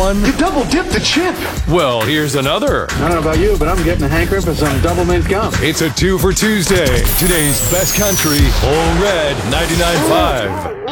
one? You double dipped the chip. Well, here's another. I don't know about you, but I'm getting a hankering for some double mint gum. It's a 2 for Tuesday. Today's best country, Ole Red 99.5.